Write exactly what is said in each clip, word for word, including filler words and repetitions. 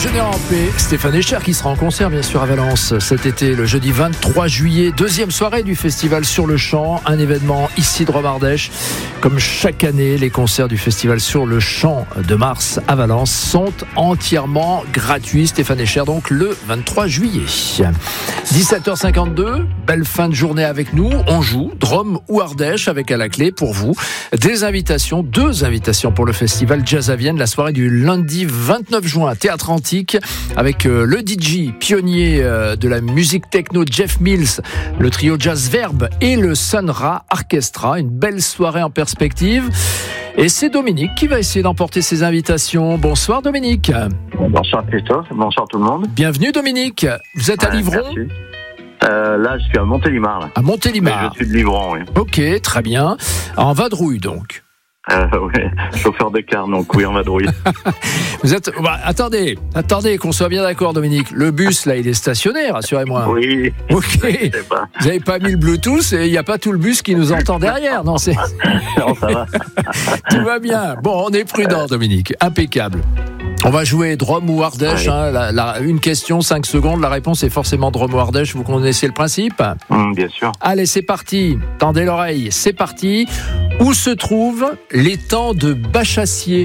Reposez en paix. Stéphane Escher qui sera en concert bien sûr à Valence cet été, le jeudi vingt-trois juillet. Deuxième soirée du festival Sur le Champ, un événement ici de Drôme-Ardèche. Comme chaque année, les concerts du festival Sur le Champ de mars à Valence sont entièrement gratuits. Stéphane Escher donc le vingt-trois juillet. dix-sept heures cinquante-deux, belle fin de journée avec nous. On joue Drôme ou Ardèche avec à la clé pour vous des invitations, deux invitations pour le festival Jazz à Vienne, la soirée du lundi vingt-neuf juin, Théâtre Antique, avec euh, le D J pionnier euh, de la musique techno Jeff Mills, le trio Jazz Verbe et le Sun Ra Orchestra. Une belle soirée en perspective. Et c'est Dominique qui va essayer d'emporter ces invitations. Bonsoir Dominique. Bonsoir Christophe, bonsoir tout le monde. Bienvenue Dominique. Vous êtes à Livron ? Merci. Euh, là, je suis à Montélimar. Là. À Montélimar. Mais je suis de Livron, oui. Ok, très bien. En vadrouille donc. Euh, oui, chauffeur de car, donc oui, en vadrouille. Vous êtes. Bah, attendez, attendez, qu'on soit bien d'accord, Dominique. Le bus, là, il est stationné, rassurez-moi. Oui. Ok. Pas. Vous n'avez pas mis le Bluetooth et il n'y a pas tout le bus qui nous entend derrière. Non, c'est. Non, ça va. Tout va bien. Bon, on est prudent, Dominique. Impeccable. On va jouer Drôme ou Ardèche. Ouais. Hein, la, la, une question, cinq secondes. La réponse est forcément Drôme ou Ardèche. Vous connaissez le principe ? Mmh, bien sûr. Allez, c'est parti. Tendez l'oreille. C'est parti. Où se trouve l'étang de Bachassier ?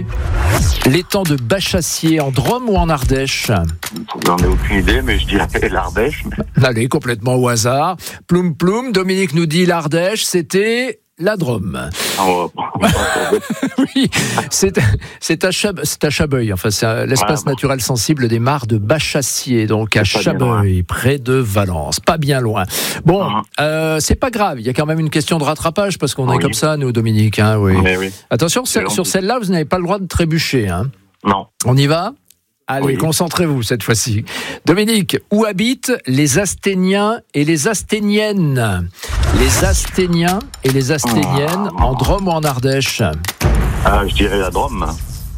L'étang de Bachassier, en Drôme ou en Ardèche ? J'en ai aucune idée, mais je dirais l'Ardèche. Mais... Allez, complètement au hasard. Ploum ploum. Dominique nous dit l'Ardèche, c'était la Drôme. Oh, Oui, c'est, c'est, à Chab- c'est à Chabeuil, enfin c'est à l'espace ouais, bon. naturel sensible des mares de Bachassier, donc à C'est pas Chabeuil, près de Valence, pas bien loin. Bon, Uh-huh. euh, c'est pas grave, il y a quand même une question de rattrapage, parce qu'on Oui. est comme ça, nous, Dominique. Hein, oui. Mais oui. Attention, C'est sur gentil. celle-là, vous n'avez pas le droit de trébucher. Hein. Non. On y va ? Allez, Oui. concentrez-vous cette fois-ci. Dominique, où habitent les Asténiens et les Asténiennes ? Les Asténiens et les Asténiennes, Oh. en Drôme ou en Ardèche ? Ah, je dirais la Drôme.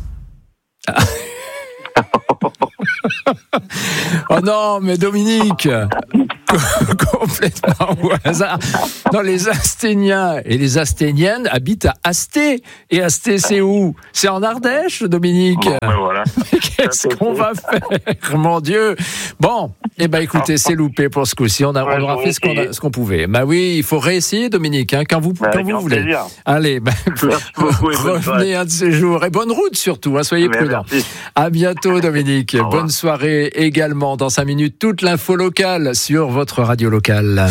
Oh non, mais Dominique, complètement au hasard. Non, les Asténiens et les Asténiennes habitent à Asté. Et Asté, c'est où ? C'est en Ardèche, Dominique. Bon, ben voilà. Mais qu'est-ce qu'on va faire, mon Dieu ? Bon, eh ben écoutez, c'est loupé pour ce coup-ci. On, a, Ouais, on aura faut fait ce qu'on, a, essayer. ce qu'on pouvait. Bah oui, il faut réessayer, Dominique, hein, quand vous, Avec quand vous grand voulez. plaisir. Allez, ben, Merci beaucoup et bonne soirée. revenez un de ces jours. Et bonne route surtout, hein, soyez Mais prudents. merci. À bientôt, Dominique. Au revoir. Bonne soirée également. Dans cinq minutes, toute l'info locale sur votre radio locale.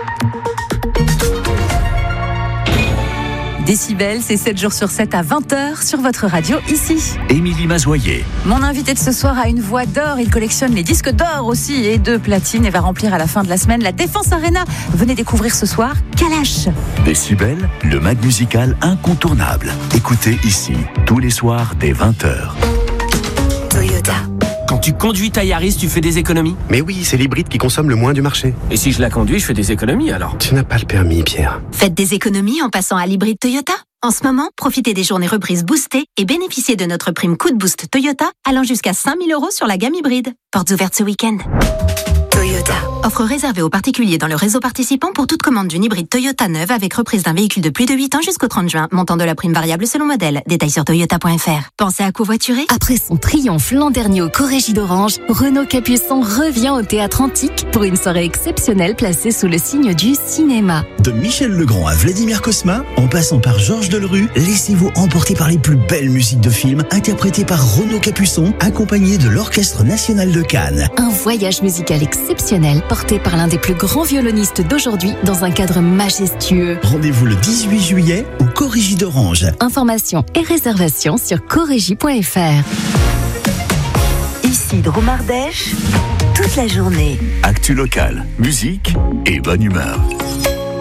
Décibel, c'est sept jours sur sept à vingt heures sur votre radio ici. Émilie Mazoyer. Mon invité de ce soir a une voix d'or. Il collectionne les disques d'or aussi et de platine et va remplir à la fin de la semaine la Défense Arena. Venez découvrir ce soir Kalash. Décibel, le mag musical incontournable. Écoutez ici, tous les soirs dès vingt heures. Toyota. Quand tu conduis ta Yaris, tu fais des économies ? Mais oui, c'est l'hybride qui consomme le moins du marché. Et si je la conduis, je fais des économies alors ? Tu n'as pas le permis, Pierre. Faites des économies en passant à l'hybride Toyota. En ce moment, profitez des journées reprises boostées et bénéficiez de notre prime coup de boost Toyota allant jusqu'à cinq mille euros sur la gamme hybride. Portes ouvertes ce week-end. Toyota. Offre réservée aux particuliers dans le réseau participant pour toute commande d'une hybride Toyota neuve avec reprise d'un véhicule de plus de huit ans jusqu'au trente juin. Montant de la prime variable selon modèle. Détails sur toyota point f r. Pensez à covoiturer ? Après son triomphe l'an dernier au Corégie d'Orange, Renaud Capuçon revient au Théâtre Antique pour une soirée exceptionnelle placée sous le signe du cinéma. De Michel Legrand à Vladimir Cosma, en passant par Georges Delerue, laissez-vous emporter par les plus belles musiques de films interprétées par Renaud Capuçon, accompagné de l'Orchestre National de Cannes. Un voyage musical exceptionnel porté par l'un des plus grands violonistes d'aujourd'hui dans un cadre majestueux. Rendez-vous le dix-huit juillet au Corégie d'Orange. Informations et réservations sur corégie point f r. Ici Drôme-Ardèche, toute la journée. Actu local, musique et bonne humeur.